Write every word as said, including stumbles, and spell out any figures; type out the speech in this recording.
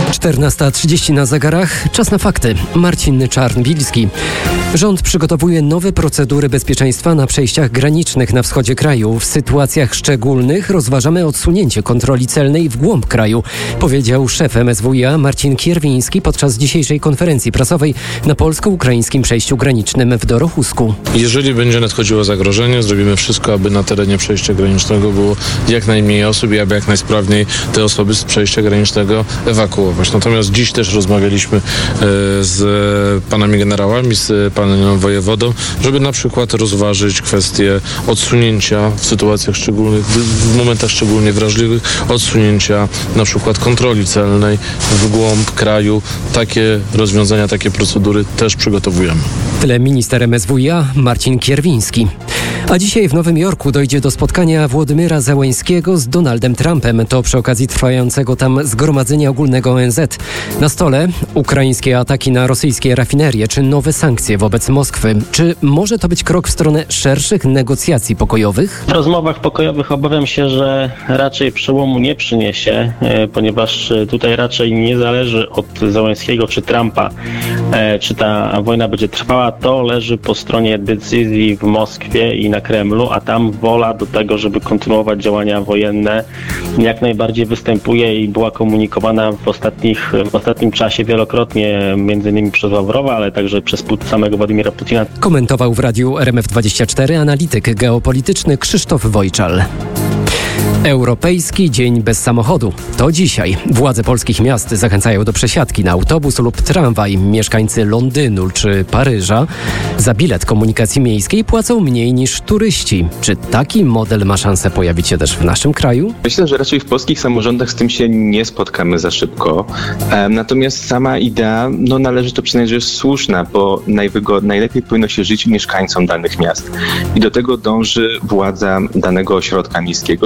czternasta trzydzieści na zegarach. Czas na fakty. Marcin Czarnwilski. Rząd przygotowuje nowe procedury bezpieczeństwa na przejściach granicznych na wschodzie kraju. W sytuacjach szczególnych rozważamy odsunięcie kontroli celnej w głąb kraju, powiedział szef M S W i A Marcin Kierwiński podczas dzisiejszej konferencji prasowej na polsko-ukraińskim przejściu granicznym w Dorochusku. Jeżeli będzie nadchodziło zagrożenie, zrobimy wszystko, aby na terenie przejścia granicznego było jak najmniej osób i aby jak najsprawniej te osoby z przejścia granicznego ewakuować. Natomiast dziś też rozmawialiśmy e, z panami generałami, z panem wojewodą, żeby na przykład rozważyć kwestię odsunięcia w sytuacjach szczególnych, w momentach szczególnie wrażliwych, odsunięcia na przykład kontroli celnej w głąb kraju. Takie rozwiązania, takie procedury też przygotowujemy. Tyle minister M S W i A Marcin Kierwiński. A dzisiaj w Nowym Jorku dojdzie do spotkania Włodymyra Zełenskiego z Donaldem Trumpem. To przy okazji trwającego tam Zgromadzenia Ogólnego O N Z. Na stole ukraińskie ataki na rosyjskie rafinerie czy nowe sankcje wobec Moskwy. Czy może to być krok w stronę szerszych negocjacji pokojowych? W rozmowach pokojowych obawiam się, że raczej przełomu nie przyniesie, ponieważ tutaj raczej nie zależy od Zełenskiego czy Trumpa, czy ta wojna będzie trwała. To leży po stronie decyzji w Moskwie i na Kremlu, a tam wola do tego, żeby kontynuować działania wojenne, jak najbardziej występuje i była komunikowana w, ostatnich, w ostatnim czasie wielokrotnie, między innymi przez Ławrowa, ale także przez samego Władimira Putina. Komentował w radiu R M F dwadzieścia cztery analityk geopolityczny Krzysztof Wojczal. Europejski Dzień bez samochodu. To dzisiaj. Władze polskich miast zachęcają do przesiadki na autobus lub tramwaj. Mieszkańcy Londynu czy Paryża za bilet komunikacji miejskiej płacą mniej niż turyści. Czy taki model ma szansę pojawić się też w naszym kraju? Myślę, że raczej w polskich samorządach z tym się nie spotkamy za szybko. Natomiast sama idea, no należy to przyznać, że jest słuszna, bo najwygod- najlepiej powinno się żyć mieszkańcom danych miast. I do tego dąży władza danego ośrodka miejskiego.